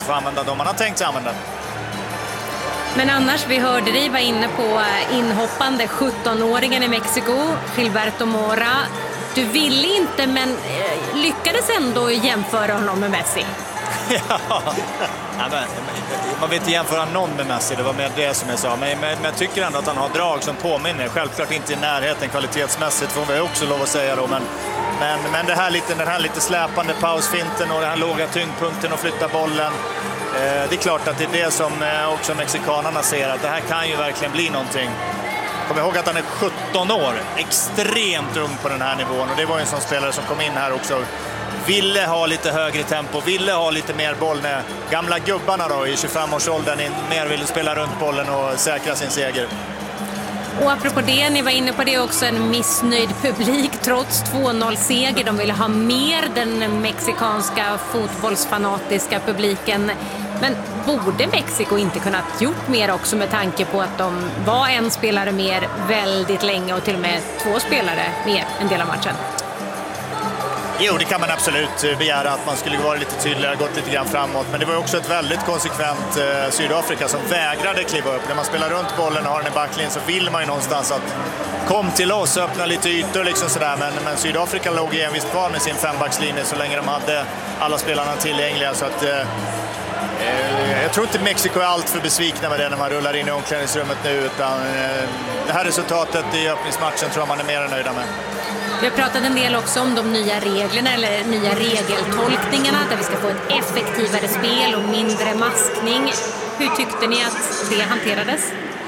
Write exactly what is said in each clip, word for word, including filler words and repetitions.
få använda dem man har tänkt sig använda. Men annars, vi hörde dig vara inne på inhoppande sjuttonåringen i Mexiko, Gilberto Mora. Du ville inte, men lyckades ändå jämföra honom med Messi. Ja, men, man vill inte jämföra någon med Messi, det var med det som jag sa. Men, men, men jag tycker ändå att han har drag som påminner. Självklart inte i närheten kvalitetsmässigt, får vi också lov att säga då. Men, men, men det här lite, den här lite släpande pausfinten och den här låga tyngdpunkten och flytta bollen. Eh, det är klart att det är det som också mexikanerna ser, att det här kan ju verkligen bli någonting. Kom ihåg att han är sjutton år, extremt ung på den här nivån. Och det var ju en sån spelare som kom in här också. Ville ha lite högre tempo, ville ha lite mer boll när gamla gubbarna då i tjugofem-årsåldern mer ville spela runt bollen och säkra sin seger. Och apropå det, ni var inne på det också, en missnöjd publik trots två noll-seger. De ville ha mer, den mexikanska fotbollsfanatiska publiken. Men borde Mexiko inte kunnat gjort mer också med tanke på att de var en spelare mer väldigt länge och till och med två spelare mer en del av matchen? Jo, det kan man absolut begära, att man skulle vara lite tydligare, gått lite grann framåt. Men det var också ett väldigt konsekvent eh, Sydafrika som vägrade kliva upp. När man spelar runt bollen och har den i backlinjen så vill man ju någonstans att kom till oss och öppna lite ytor liksom sådär. Men, men Sydafrika låg igen visst kvar med sin fembackslinje så länge de hade alla spelarna tillgängliga. Så att, eh, eh, jag tror inte Mexiko är allt för besvikna med det när man rullar in i omklädningsrummet nu. Utan eh, det här resultatet i öppningsmatchen tror jag man är mer än nöjda med. Vi har pratat en del också om de nya reglerna eller nya regeltolkningarna där vi ska få ett effektivare spel och mindre maskning. Hur tyckte ni att det hanterades?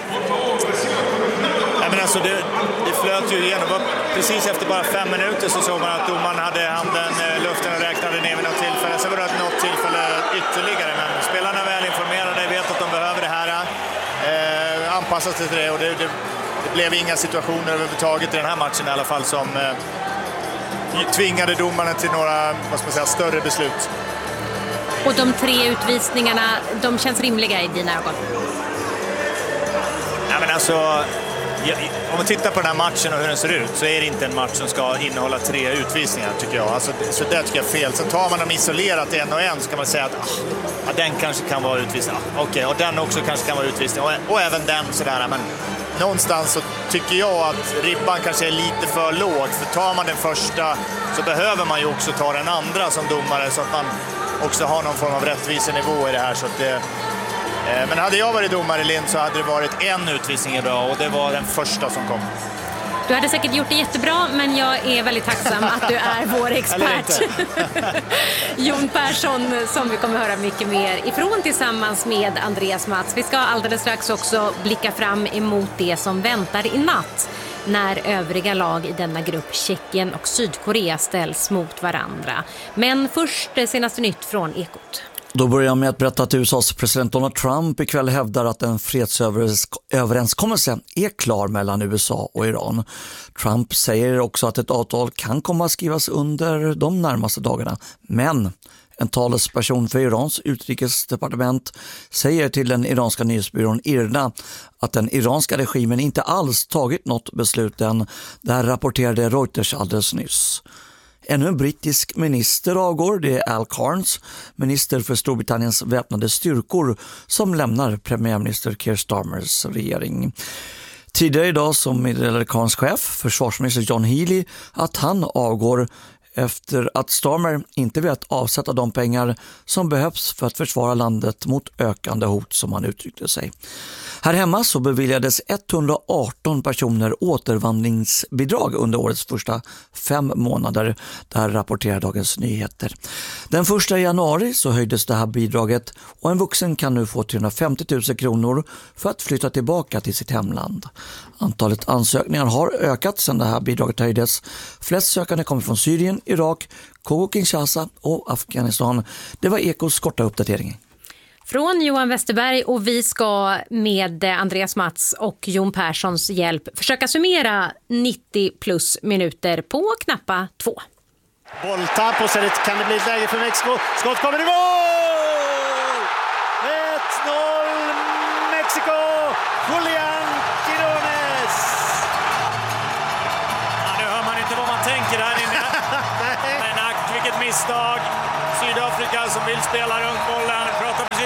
Ja, men alltså det, det flöt ju igenom. Precis efter bara fem minuter så såg man att domaren hade handen i luften och räknade ner vid något tillfälle. Sen var det något tillfälle ytterligare. Men spelarna är väl informerade, vet att de behöver det här. Eh, anpassas till det och det, det Det blev inga situationer överhuvudtaget i den här matchen i alla fall som eh, tvingade domarna till några, vad ska man säga, större beslut. Och de tre utvisningarna, de känns rimliga i dina ögon? Ja, men alltså, om man tittar på den här matchen och hur den ser ut så är det inte en match som ska innehålla tre utvisningar tycker jag. Alltså, så det tycker jag är fel. Så tar man dem isolerat en och en så kan man säga att ah, den kanske kan vara utvisning. Ah, Okej, okay, och den också kanske kan vara utvisning. Och, och även den sådär, men någonstans så tycker jag att ribban kanske är lite för låg. För tar man den första så behöver man ju också ta den andra som domare så att man också har någon form av rättvisenivå i det här. Så att det, eh, men hade jag varit domare i Lind så hade det varit en utvisning idag och det var den första som kom. Du hade säkert gjort det jättebra, men jag är väldigt tacksam att du är vår expert. Jon Persson, som vi kommer höra mycket mer ifrån tillsammans med Andreas Mats. Vi ska alldeles strax också blicka fram emot det som väntar i natt när övriga lag i denna grupp, Tjeckien och Sydkorea, ställs mot varandra. Men först det senaste nytt från Ekot. Då börjar jag med att berätta att U S A:s president Donald Trump ikväll hävdar att en fredsöverenskommelse är klar mellan U S A och Iran. Trump säger också att ett avtal kan komma att skrivas under de närmaste dagarna. Men en talesperson för Irans utrikesdepartement säger till den iranska nyhetsbyrån IRNA att den iranska regimen inte alls tagit något beslut än. Där rapporterade Reuters alldeles nyss. Ännu en brittisk minister avgår, det är Al Carnes, minister för Storbritanniens väpnade styrkor, som lämnar premiärminister Keir Starmers regering. Tidigare idag som meddelade Carnes chef, försvarsminister John Healey, att han avgår efter att Starmer inte vet avsätta de pengar som behövs för att försvara landet mot ökande hot, som han uttryckte sig. Här hemma så beviljades etthundraarton personer återvandringsbidrag under årets första fem månader. Där rapporterar Dagens Nyheter. Den första januari så höjdes det här bidraget och en vuxen kan nu få trehundrafemtio tusen kronor för att flytta tillbaka till sitt hemland. Antalet ansökningar har ökat sedan det här bidraget höjdes. Flest sökande kommer från Syrien, Irak, Kongo-Kinshasa och Afghanistan. Det var Ekots korta uppdatering. Från Johan Westerberg, och vi ska med Andreas Mats och Jon Perssons hjälp försöka summera nittio plus minuter på knappa två. Bolltapp och så kan det bli ett läge för Mexiko. Skott kommer i mål! ett noll Mexiko! Julian Quirones! Ja, nu hör man inte vad man tänker här inne. Men ack, vilket misstag. Sydafrika som vill spela runt bollen. Pratar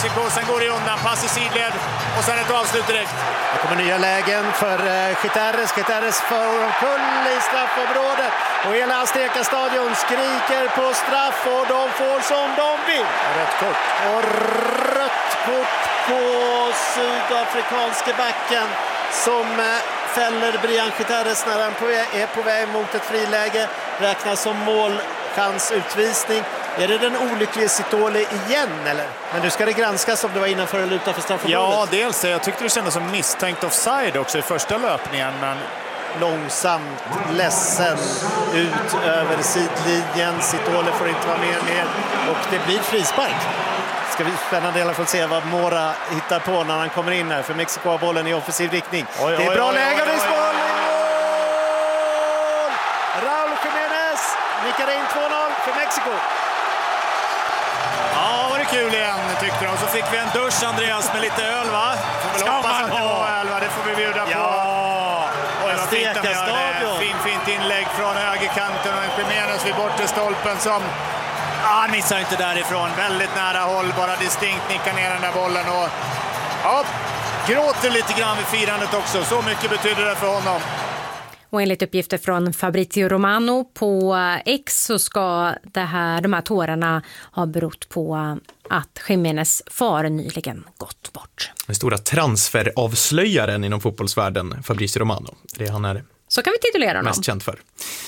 Mexiko. Sen går det undan, pass i sidled och sen ett avslut direkt. Det kommer nya lägen för uh, Gutierrez. Gutierrez får omkull i straffområdet. Och hela Azteca-stadion skriker på straff och de får som de vill. Rött kort. Och rött kort på sydafrikanske backen som uh, fäller Brian Gutierrez när han på väg, är på väg mot ett friläge. Räknas som målchansutvisning. Är det den olyckliga Sitole igen eller? Men nu ska det granskas om det var innanför eller utanför straffområdet. Ja, dels. Jag tyckte det kändes som misstänkt offside också i första löpningen. Men långsamt, ledsen, ut över sidlinjen. Sitole får inte vara med mer. Och det blir frispark. Ska bli spännande i alla fall se vad Mora hittar på när han kommer in här. För Mexiko har bollen i offensiv riktning. Oj, det är oj, bra oj, läge och det är mål! Raúl Jiménez nickar in två noll för Mexiko. Ja, var det kul igen tyckte de. Så fick vi en dusch, Andreas, med lite öl, va? Får väl hoppas att det var öl, va? Det får vi bjuda på. Ja, och vad fint de gör det. Fin, fint inlägg från högerkanten och en Jiménez vid bortre stolpen som... Ja, han missar inte därifrån. Väldigt nära håll, bara distinkt nickar ner den där bollen och... Ja, gråter lite grann vid firandet också. Så mycket betyder det för honom. Och enligt uppgifter från Fabrizio Romano på X så ska det här, de här tårarna ha berott på att Jiménez far nyligen gått bort. Den stora transferavslöjaren inom fotbollsvärlden, Fabrizio Romano. Det han är så kan vi titulera honom. Mest känd för.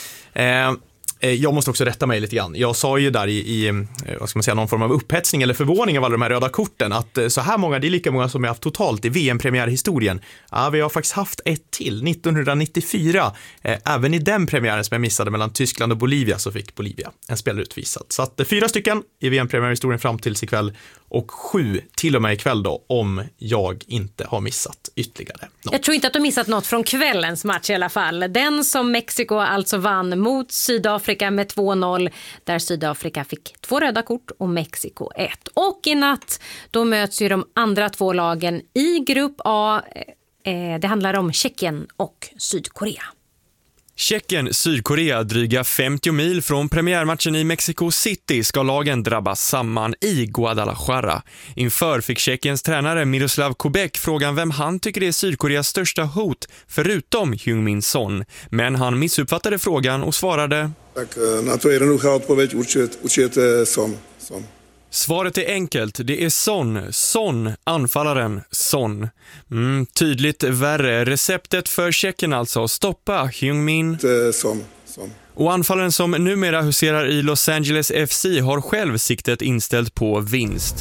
Eh, Jag måste också rätta mig lite grann. Jag sa ju där i, i vad ska man säga, någon form av upphetsning eller förvåning av alla de här röda korten att så här många, det är lika många som jag haft totalt i V M-premiärhistorien. Ja, vi har faktiskt haft ett till, nittonhundranittiofyra. Eh, även i den premiären som jag missade mellan Tyskland och Bolivia så fick Bolivia en spelare utvisad. Så att fyra stycken i V M-premiärhistorien fram tills ikväll och sju till och med ikväll då om jag inte har missat ytterligare något. Jag tror inte att du missat något från kvällens match i alla fall. Den som Mexiko alltså vann mot Sydafrika med två noll där Sydafrika fick två röda kort och Mexiko ett. Och i natt då möts ju de andra två lagen i grupp A. Eh, det handlar om Tjeckien och Sydkorea. Tjeckien, Sydkorea, dryga femtio mil från premiärmatchen i Mexico City ska lagen drabbas samman i Guadalajara. Inför fick Tjeckiens tränare Miroslav Kubek frågan vem han tycker är Sydkoreas största hot förutom Heung-min Son. Men han missuppfattade frågan och svarade: Tak na to jednoduchá odpověď určitě Son. Son. Svaret är enkelt, det är Son, Son, anfallaren, Son. Mm, tydligt värre, receptet för Tjeckien alltså, stoppa Heung-min Son, Son. Och anfallaren som numera huserar i Los Angeles F C har själv siktet inställt på vinst.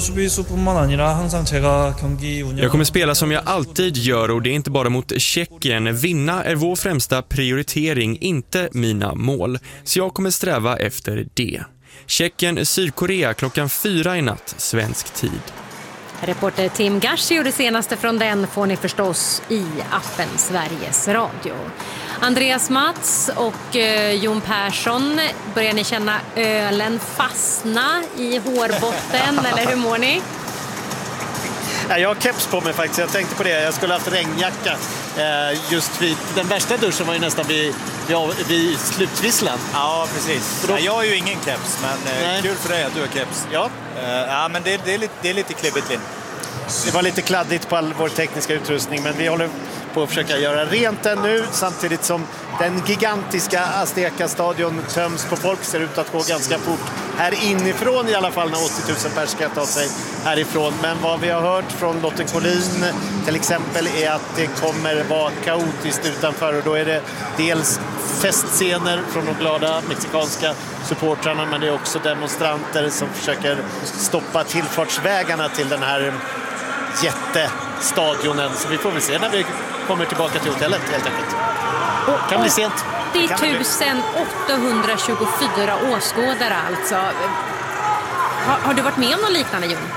Jag kommer spela som jag alltid gör och det är inte bara mot Tjeckien. Vinna är vår främsta prioritering, inte mina mål. Så jag kommer sträva efter det. Tjeckien, Sydkorea klockan fyra i natt, svensk tid. Reporter Tim Gashi och det senaste från den får ni förstås i appen Sveriges Radio. Andreas Mats och eh, Jon Persson, börjar ni känna ölen fastna i hårbotten eller hur mår ni? Jag har keps på mig faktiskt, jag tänkte på det. Jag skulle ha haft regnjacka. Just vid, den värsta duschen var ju nästan vid, vid, vid slutvisslan. Ja, precis. Då... Jag har ju ingen keps, men Nej. kul för dig att du har keps. Ja, uh, ja men det, det, är lite, det är lite klibbigt, Linn. Det var lite kladdigt på all vår tekniska utrustning, men vi håller på att försöka göra rent den nu samtidigt som den gigantiska Azteca-stadion töms på folk. Ser ut att gå ganska fort här inifrån i alla fall när åttio tusen pers ska ta sig härifrån. Men vad vi har hört från Lotten Collin till exempel är att det kommer vara kaotiskt utanför och då är det dels festscener från de glada mexikanska supportrarna, men det är också demonstranter som försöker stoppa tillfartsvägarna till den här jättestadionen. Så vi får väl se när vi kommer tillbaka till hotellet helt enkelt. Och, kan bli sent. Det är tusen åttahundratjugofyra åskådare alltså. Har, har du varit med om något liknande, Jon?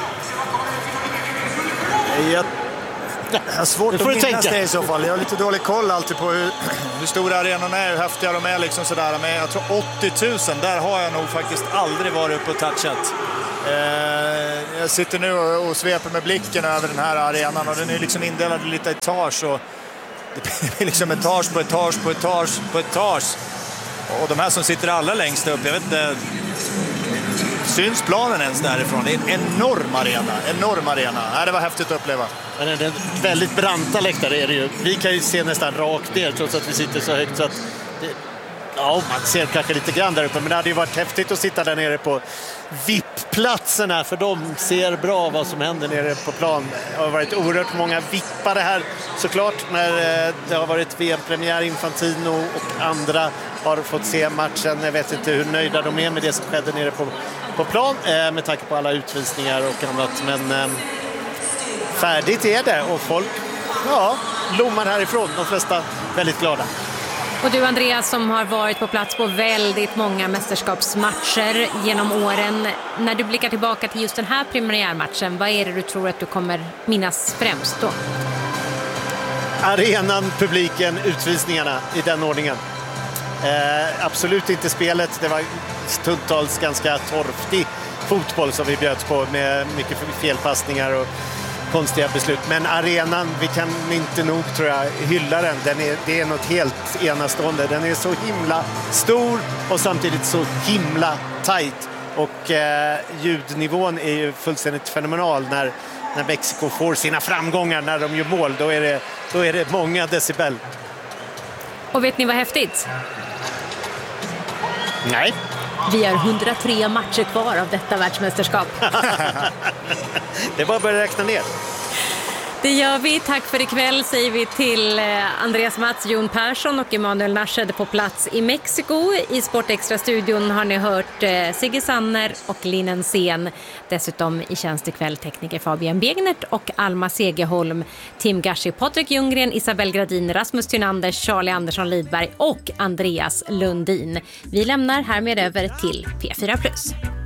Jag Jag har svårt att minnas tänka. det i så fall. Jag har lite dålig koll alltid på hur, hur stora arenorna är, hur häftiga de är liksom sådär. Men jag tror åttio tusen, där har jag nog faktiskt aldrig varit uppe och touchat. Eh, jag sitter nu och, och sveper med blicken över den här arenan och den är liksom indelad i lite etage och det är liksom etage på etage på etage på etage. Och de här som sitter allra längst upp, jag vet inte, syns planen ens därifrån. Det är en enorm arena. Enorm arena. Ja, det var häftigt att uppleva. Men det är en väldigt branta läktare är det ju. Vi kan ju se nästan rakt ner trots att vi sitter så högt så att det, ja, man ser kanske lite grann där uppe, men det hade ju varit häftigt att sitta där nere på V I P-platserna för de ser bra vad som händer nere på plan. Det har varit oerhört många vippare här såklart när det har varit V M-premiär. Infantino och andra har fått se matchen. Jag vet inte hur nöjda de är med det som skedde nere på, på plan med tanke på alla utvisningar och annat, men eh, färdigt är det och folk ja, lommar härifrån. De flesta väldigt glada. Och du Andreas som har varit på plats på väldigt många mästerskapsmatcher genom åren. När du blickar tillbaka till just den här premiärmatchen, vad är det du tror att du kommer minnas främst då? Arenan, publiken, utvisningarna i den ordningen. Eh, absolut inte spelet. Det var stundtals ganska torftig fotboll som vi bjöds på med mycket felpassningar och konstiga beslut. Men arenan, vi kan inte nog tror jag hylla den. den är, det är något helt enastående. Den är så himla stor och samtidigt så himla tajt. Och eh, ljudnivån är ju fullständigt fenomenal när, när Mexiko får sina framgångar, när de gör mål. Då är det, då är det många decibel. Och vet ni vad häftigt? Nej. Vi har hundratre matcher kvar av detta världsmästerskap. Det var bara att räkna ner. Det gör vi. Tack för ikväll säger vi till Andreas Mats, Jon Persson och Emanuel Nasched på plats i Mexiko. I Sportextra-studion har ni hört Sigge Sanner och Linnen Sen. Dessutom i tjänst ikväll tekniker Fabian Begnert och Alma Segerholm, Tim Gashi, Patrik Ljunggren, Isabel Gradin, Rasmus Thynanders, Charlie Andersson Lidberg och Andreas Lundin. Vi lämnar härmed över till P fyra plus.